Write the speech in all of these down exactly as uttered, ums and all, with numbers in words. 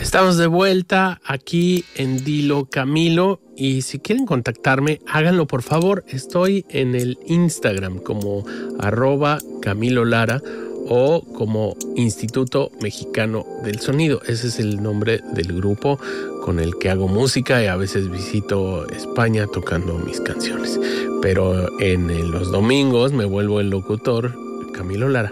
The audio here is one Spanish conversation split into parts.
Estamos de vuelta aquí en Dilo Camilo y si quieren contactarme, háganlo por favor. Estoy en el Instagram como arroba Camilo Lara o como Instituto Mexicano del Sonido. Ese es el nombre del grupo con el que hago música y a veces visito España tocando mis canciones. Pero en los domingos me vuelvo el locutor Camilo Lara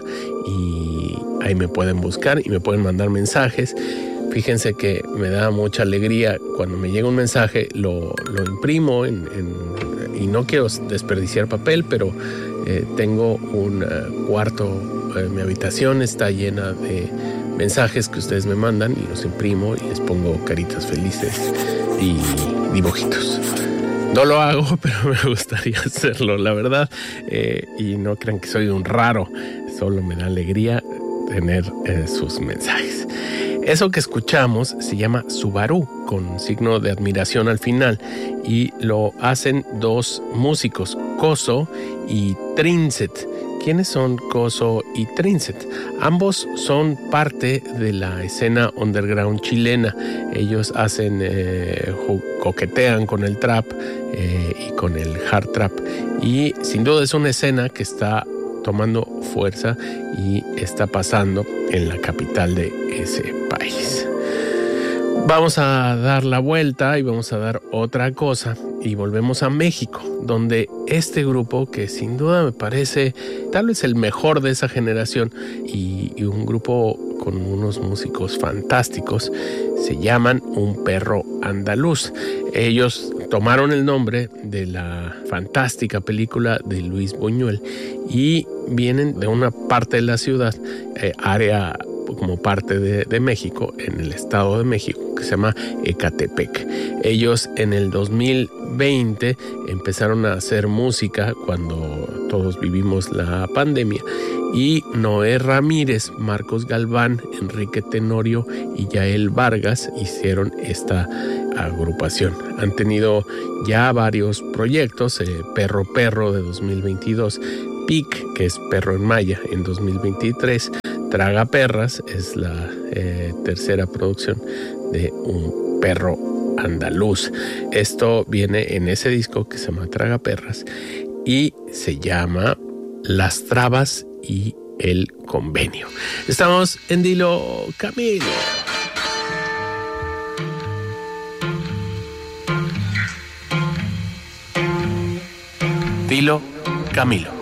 y ahí me pueden buscar y me pueden mandar mensajes. Fíjense que me da mucha alegría cuando me llega un mensaje, lo, lo imprimo en, en, y no quiero desperdiciar papel, pero eh, tengo un uh, cuarto, eh, mi habitación está llena de mensajes que ustedes me mandan y los imprimo y les pongo caritas felices y dibujitos. No lo hago, pero me gustaría hacerlo, la verdad, eh, y no crean que soy un raro, solo me da alegría tener eh, sus mensajes. Eso que escuchamos se llama Subaru, con signo de admiración al final, y lo hacen dos músicos, Koso y Trinset. ¿Quiénes son Koso y Trinset? Ambos son parte de la escena underground chilena. Ellos hacen, eh, coquetean con el trap eh, y con el hard trap. Y sin duda es una escena que está tomando fuerza y está pasando en la capital de ese país. Vamos a dar la vuelta y vamos a dar otra cosa y volvemos a México, donde este grupo, que sin duda me parece tal vez el mejor de esa generación y, y un grupo con unos músicos fantásticos, se llaman Un Perro Andaluz. Ellos tomaron el nombre de la fantástica película de Luis Buñuel y vienen de una parte de la ciudad, eh, área como parte de, de México, en el Estado de México, que se llama Ecatepec. Ellos en el dos mil veinte empezaron a hacer música cuando todos vivimos la pandemia y Noé Ramírez, Marcos Galván, Enrique Tenorio y Yael Vargas hicieron esta agrupación. Han tenido ya varios proyectos, eh, Perro Perro de dos mil veintidós, Pic, que es Perro en Maya, en dos mil veintitrés, Traga Perras es la eh, tercera producción de Un Perro Andaluz. Esto viene en ese disco que se llama Traga Perras y se llama Las Trabas y el Convenio. Estamos en Dilo Camilo. Dilo Camilo.